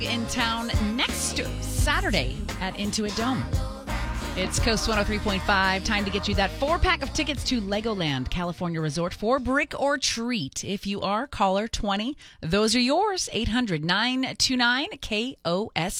in town next Saturday at Intuit Dome. It's Coast 103.5. Time to get you that 4-pack of tickets to Legoland California Resort for Brick or Treat. If you are caller 20, those are yours. 800-929-KOST.